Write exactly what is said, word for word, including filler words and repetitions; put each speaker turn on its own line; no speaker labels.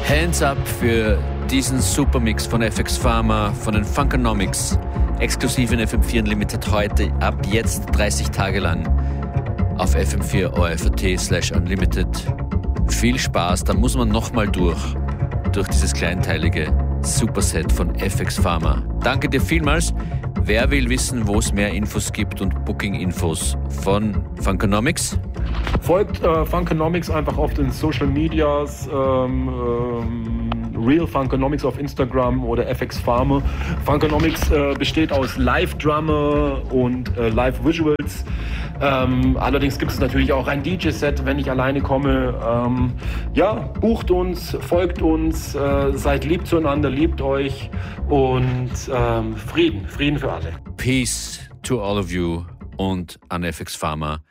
Hands up für diesen Supermix von F X Pharma, von den Funkonomics, exklusiv in F M vier Unlimited heute, ab jetzt dreißig Tage lang auf F M vier O R F A T slash Unlimited. Viel Spaß, da muss man nochmal durch, durch dieses kleinteilige Superset von F X Pharma. Danke dir vielmals. Wer will wissen, wo es mehr Infos gibt und Booking-Infos von Funkonomics?
Folgt äh, Funkonomics einfach auf den Social Medias, ähm, ähm, Real Funkonomics auf Instagram oder F X Pharma. Funkonomics äh, besteht aus Live-Drummer und äh, Live-Visuals. Ähm, allerdings gibt es natürlich auch ein D J-Set, wenn ich alleine komme. Ähm, ja, bucht uns, folgt uns, äh, seid lieb zueinander, liebt euch und ähm, Frieden, Frieden für alle.
Peace to all of you und an F X Pharma.